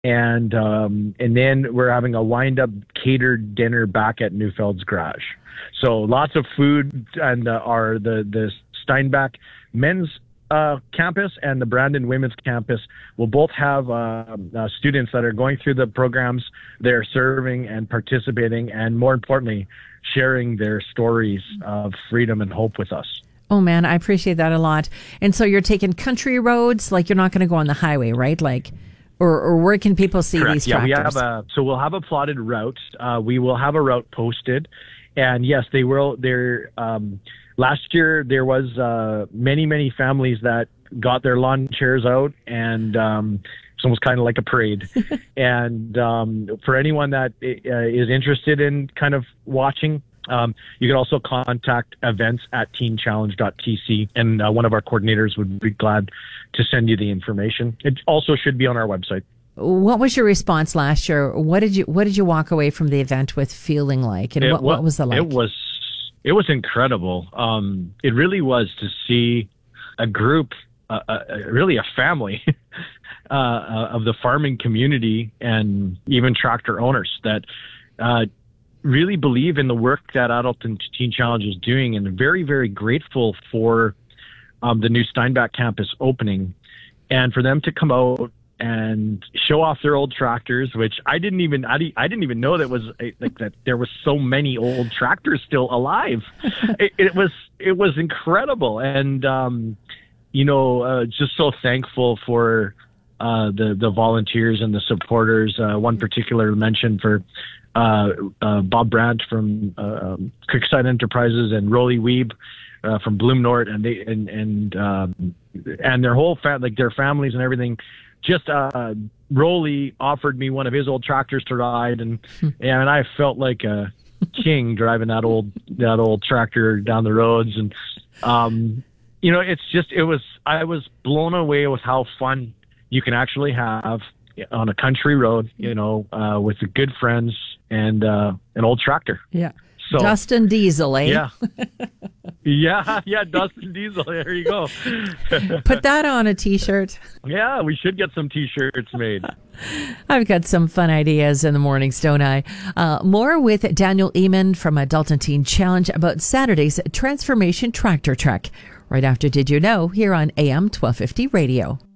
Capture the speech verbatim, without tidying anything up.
And um, and then we're having a wind-up catered dinner back at Newfeld's Garage. So lots of food, and uh, our the the Steinbach men's uh, campus and the Brandon women's campus will both have uh, uh, students that are going through the programs. They're serving and participating, and more importantly, sharing their stories of freedom and hope with us. Oh, man, I appreciate that a lot. And so you're taking country roads, like you're not going to go on the highway, right? Like... Or, or where can people see Correct. these tractors? Yeah, we have a, so we'll have a plotted route. Uh, we will have a route posted. And yes, they will. There, um, last year, there was uh, many, many families that got their lawn chairs out, and um, it's almost kind of like a parade. And um, for anyone that uh, is interested in kind of watching, Um, you can also contact events at teen challenge dot t c, and uh, one of our coordinators would be glad to send you the information. It also should be on our website. What was your response last year? What did you What did you walk away from the event with feeling like, and it, what, what was the like? It was it was incredible. Um, it really was to see a group, uh, uh, really a family. uh, of the farming community and even tractor owners that uh, really believe in the work that Adult and Teen Challenge is doing, and very, very grateful for um, the new Steinbach campus opening, and for them to come out and show off their old tractors, which I didn't even I, I didn't even know that was like that there was so many old tractors still alive. it, it was it was incredible, and um, you know, uh, just so thankful for uh, the the volunteers and the supporters. Uh, one particular mention for. Uh, uh, Bob Brandt from uh, um, Creekside Enterprises and Rolly Weeb uh, from Bloom Nord, and they and and um, and their whole fa- like their families and everything. Just uh, Rolly offered me one of his old tractors to ride, and and I felt like a king driving that old that old tractor down the roads. And um, you know, it's just it was I was blown away with how fun you can actually have on a country road, you know, uh, with the good friends and uh, an old tractor. Yeah. So, Dustin Diesel, eh? Yeah. yeah, yeah, Dustin Diesel. There you go. Put that on a T-shirt. Yeah, we should get some T-shirts made. I've got some fun ideas in the mornings, don't I? Uh, more with Daniel Eamon from Adult and Teen Challenge about Saturday's Transformation Tractor Trek. Right after Did You Know? Here on A M twelve fifty Radio.